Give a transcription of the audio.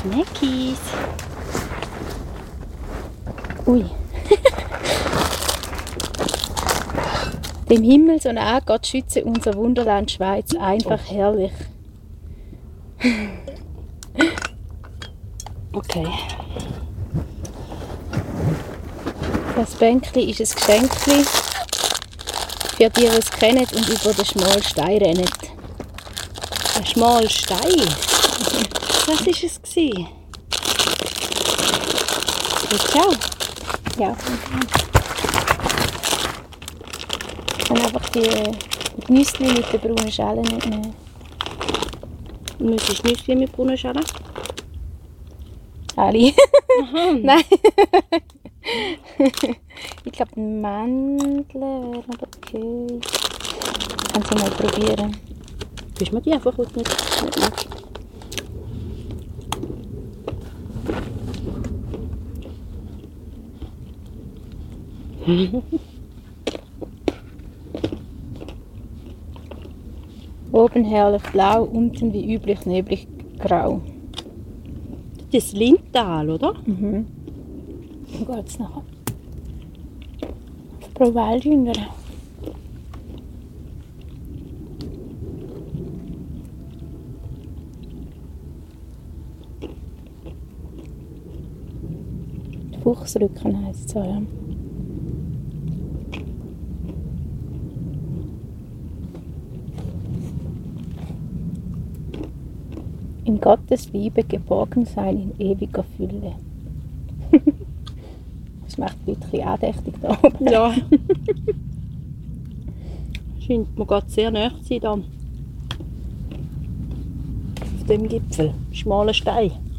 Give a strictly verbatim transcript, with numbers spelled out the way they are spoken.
Snackies. Ui. Dem Himmel so nah, Gott schütze unser Wunderland Schweiz. Einfach herrlich. Okay. Das Bänkli ist ein Geschenkli für die, die es kennen und über den schmalen Stein rennen. Ein schmaler Stein. Was war es? Gewesen? Jetzt auch? Ja. Ich kann einfach die, die Nüsse mit der braunen Schale nicht nehmen. Müsstest du Nüsse mit braunen Schalen? Alle. Aha. Nein. Ich glaube, Mandeln wäre aber okay. Ich kann sie mal probieren. Willst du mir die einfach nicht, nicht magst? Oben herrlich blau, unten wie üblich neblig grau. Das ist Lindtal, oder? Mhm. Dann geht es nachher. Frau Waldjünger. Fuchsrücken heisst es so, ja. In Gottes Liebe geborgen sein in ewiger Fülle. Das macht ein bisschen andächtig da oben. Ja. Scheint mir gerade sehr nahe zu sein da. Auf dem Gipfel. Schmaler Stein.